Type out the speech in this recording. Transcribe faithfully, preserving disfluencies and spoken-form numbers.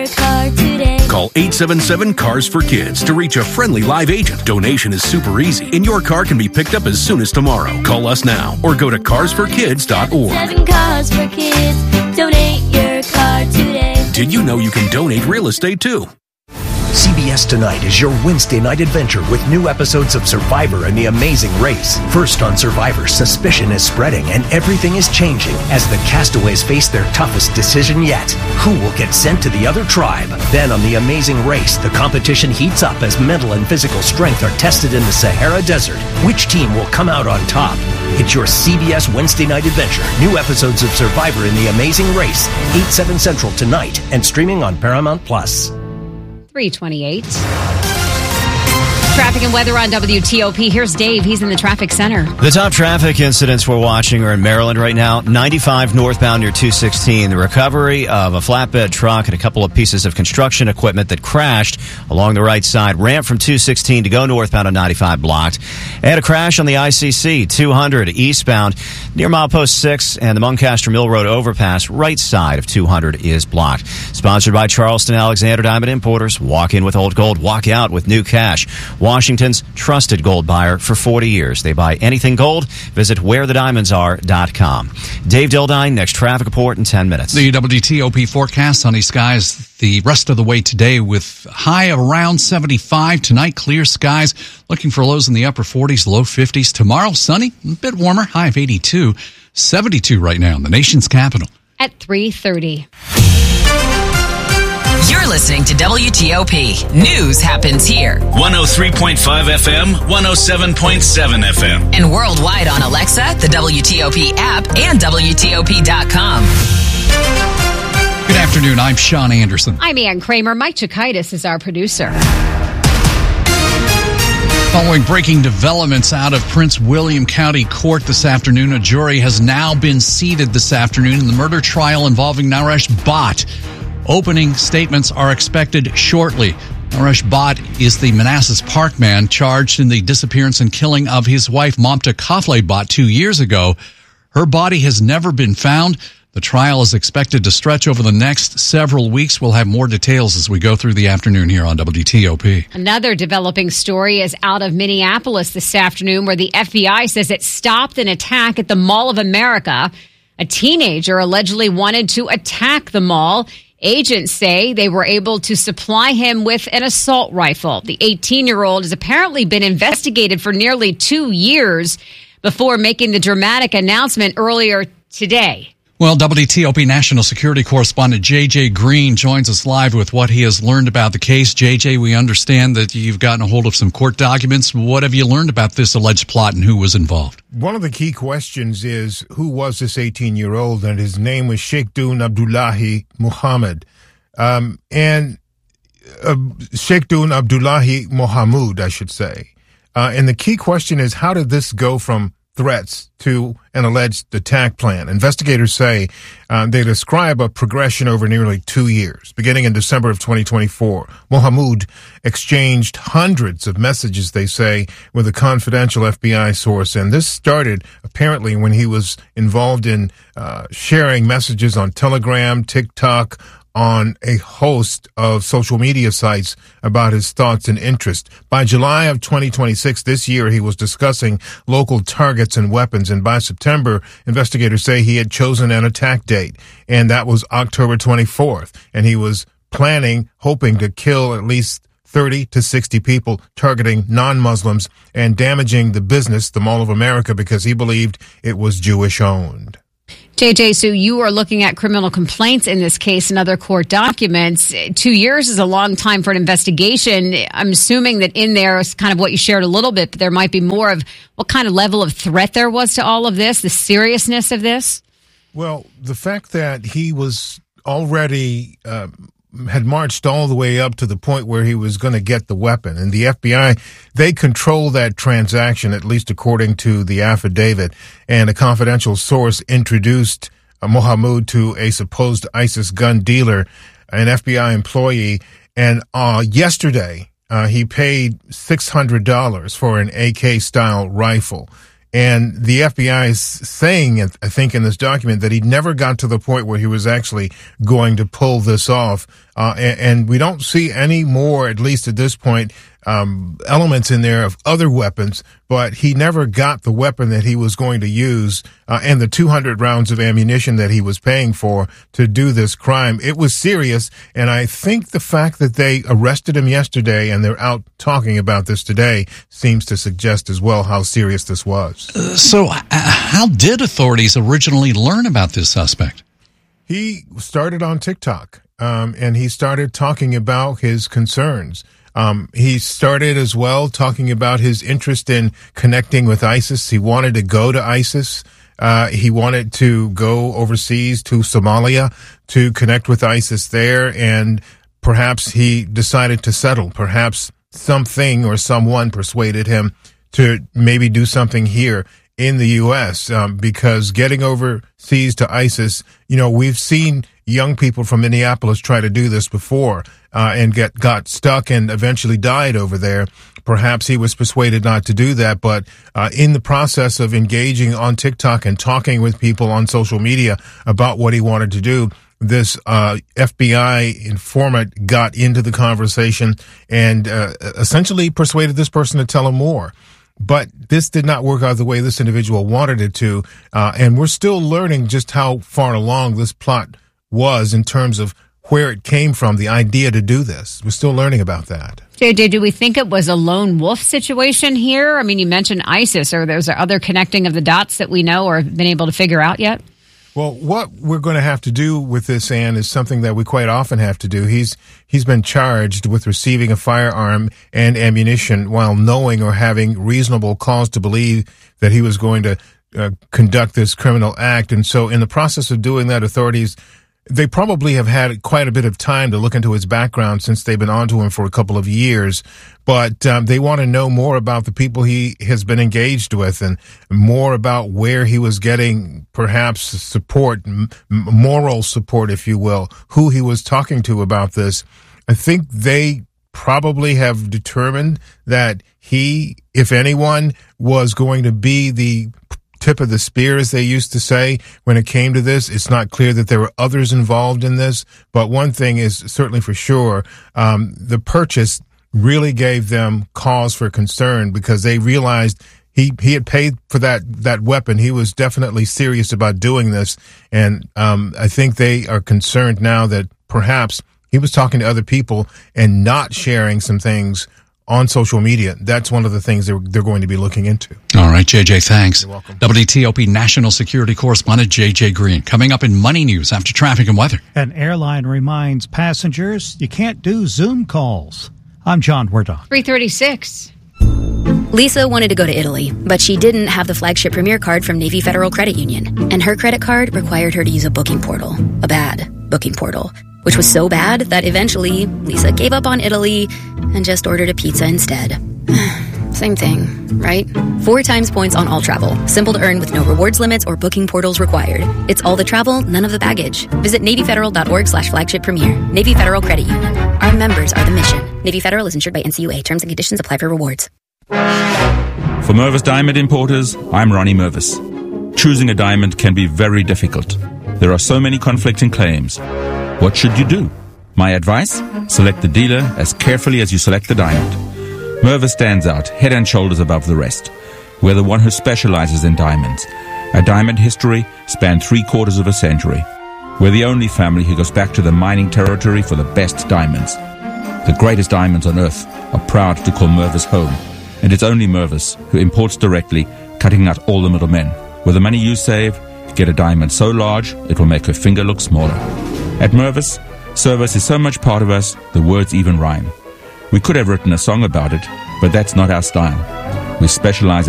your car today. Call eight seven seven, C A R S for Kids to reach a friendly live agent. Donation is super easy, and your car can be picked up as soon as tomorrow. Call us now or go to cars for kids dot org. Seven cars for kids. Donate your car today. Did you know you can donate real estate too? C B S Tonight is your Wednesday night adventure with new episodes of Survivor and The Amazing Race. First on Survivor, suspicion is spreading and everything is changing as the castaways face their toughest decision yet. Who will get sent to the other tribe? Then on The Amazing Race, the competition heats up as mental and physical strength are tested in the Sahara Desert. Which team will come out on top? It's your C B S Wednesday night adventure. New episodes of Survivor and The Amazing Race, eight, seven Central tonight and streaming on Paramount Plus. three twenty-eight. Traffic and weather on W T O P. Here's Dave. He's in the traffic center. The top traffic incidents we're watching are in Maryland right now. ninety-five northbound near two sixteen. The recovery of a flatbed truck and a couple of pieces of construction equipment that crashed along the right side. Ramp from two sixteen to go northbound on ninety-five blocked. And a crash on the I C C two hundred eastbound near milepost six and the Muncaster Mill Road overpass. Right side of two hundred is blocked. Sponsored by Charleston Alexander Diamond Importers. Walk in with old gold. Walk out with new cash. Washington's trusted gold buyer for forty years. They buy anything gold. Visit where the diamonds are dot com. Dave Dildine, next traffic report in ten minutes. The W T O P forecast, sunny skies the rest of the way today with high around seventy-five. Tonight, clear skies. Looking for lows in the upper forties, low fifties. Tomorrow, sunny, a bit warmer, high of eighty-two. seventy-two right now in the nation's capital. At three thirty. You're listening to W T O P. News happens here. one oh three point five F M, one oh seven point seven F M. And worldwide on Alexa, the W T O P app, and W T O P dot com. Good afternoon. I'm Sean Anderson. I'm Ann Kramer. Mike Chikaitis is our producer. Following breaking developments out of Prince William County Court this afternoon, a jury has now been seated this afternoon in the murder trial involving Naresh Bhatt. Opening statements are expected shortly. Naresh Bhatt is the Manassas Park man charged in the disappearance and killing of his wife, Mamta Kafle Bhatt, two years ago. Her body has never been found. The trial is expected to stretch over the next several weeks. We'll have more details as we go through the afternoon here on W T O P. Another developing story is out of Minneapolis this afternoon, where the F B I says it stopped an attack at the Mall of America. A teenager allegedly wanted to attack the mall. Agents say they were able to supply him with an assault rifle. The eighteen-year-old has apparently been investigated for nearly two years before making the dramatic announcement earlier today. Well, W T O P national security correspondent J J Green joins us live with what he has learned about the case. J J, we understand that you've gotten a hold of some court documents. What have you learned about this alleged plot and who was involved? One of the key questions is who was this eighteen-year-old, and his name was Sheikhdun Abdullahi Muhammad. Um, and uh, Sheikhdun Abdullahi Mohamud, I should say. Uh, and the key question is, how did this go from threats to an alleged attack plan? Investigators say uh, they describe a progression over nearly two years. Beginning in December of twenty twenty-four, Mohamud exchanged hundreds of messages, they say, with a confidential F B I source. And this started apparently when he was involved in uh, sharing messages on Telegram, TikTok, on a host of social media sites about his thoughts and interests. By July of twenty twenty-six, this year, he was discussing local targets and weapons. And by September, investigators say he had chosen an attack date, and that was October twenty-fourth. And he was planning, hoping to kill at least thirty to sixty people, targeting non-Muslims and damaging the business, the Mall of America, because he believed it was Jewish-owned. J J, so you are looking at criminal complaints in this case and other court documents. Two years is a long time for an investigation. I'm assuming that in there is kind of what you shared a little bit, but there might be more of what kind of level of threat there was to all of this, the seriousness of this? Well, the fact that he was already uh, had marched all the way up to the point where he was going to get the weapon. And the F B I, they control that transaction, at least according to the affidavit. And a confidential source introduced uh, Mohamud to a supposed ISIS gun dealer, an F B I employee. And uh, yesterday, uh, he paid six hundred dollars for an A K-style rifle. And the F B I is saying, I think in this document, that he never got to the point where he was actually going to pull this off. Uh, and, and we don't see any more, at least at this point, um, elements in there of other weapons, but he never got the weapon that he was going to use, uh, and the two hundred rounds of ammunition that he was paying for to do this crime. It was serious, and I think the fact that they arrested him yesterday and they're out talking about this today seems to suggest as well how serious this was. Uh, so uh, how did authorities originally learn about this suspect? He started on TikTok, um, and he started talking about his concerns. Um, he started as well talking about his interest in connecting with ISIS. He wanted to go to ISIS. Uh, he wanted to go overseas to Somalia to connect with ISIS there. And perhaps he decided to settle. Perhaps something or someone persuaded him to maybe do something here in the U S, um, because getting overseas to ISIS, you know, we've seen young people from Minneapolis try to do this before, uh, and get, got stuck and eventually died over there. Perhaps he was persuaded not to do that, but, uh, in the process of engaging on TikTok and talking with people on social media about what he wanted to do, this, uh, F B I informant got into the conversation and, uh, essentially persuaded this person to tell him more. But this did not work out the way this individual wanted it to, uh, and we're still learning just how far along this plot was in terms of where it came from, the idea to do this. We're still learning about that. J J, do we think it was a lone wolf situation here? I mean, you mentioned ISIS. Or there's other connecting of the dots that we know or have been able to figure out yet? Well, what we're going to have to do with this, Ann, is something that we quite often have to do. He's he's been charged with receiving a firearm and ammunition while knowing or having reasonable cause to believe that he was going to uh, conduct this criminal act. And so in the process of doing that, authorities, they probably have had quite a bit of time to look into his background since they've been onto him for a couple of years. But um, they want to know more about the people he has been engaged with and more about where he was getting perhaps support, m- moral support, if you will, who he was talking to about this. I think they probably have determined that he, if anyone, was going to be the tip of the spear, as they used to say, when it came to this. It's not clear that there were others involved in this, but one thing is certainly for sure, um, the purchase really gave them cause for concern because they realized he, he had paid for that, that weapon. He was definitely serious about doing this. And, um, I think they are concerned now that perhaps he was talking to other people and not sharing some things on social media. That's one of the things they're, they're going to be looking into. All right, J J, thanks. You're welcome. W T O P national security correspondent J J Green. Coming up in Money News after traffic and weather. An airline reminds passengers you can't do Zoom calls. I'm John Werdoff. three thirty-six. Lisa wanted to go to Italy, but she didn't have the flagship Premier card from Navy Federal Credit Union. And her credit card required her to use a booking portal. A bad booking portal. Which was so bad that eventually Lisa gave up on Italy and just ordered a pizza instead. Same thing, right? Four times points on all travel. Simple to earn with no rewards limits or booking portals required. It's all the travel, none of the baggage. Visit NavyFederal.org slash flagship premier. Navy Federal Credit Union. Our members are the mission. Navy Federal is insured by N C U A. Terms and conditions apply for rewards. For Mervis Diamond Importers, I'm Ronnie Mervis. Choosing a diamond can be very difficult. There are so many conflicting claims. What should you do? My advice? Select the dealer as carefully as you select the diamond. Mervis stands out head and shoulders above the rest. We're the one who specializes in diamonds. Our diamond history spanned three quarters of a century. We're the only family who goes back to the mining territory for the best diamonds. The greatest diamonds on earth are proud to call Mervis home. And it's only Mervis who imports directly, cutting out all the middlemen. With the money you save, get a diamond so large it will make her finger look smaller. At Mervis, service is so much part of us, the words even rhyme. We could have written a song about it, but that's not our style. We specialize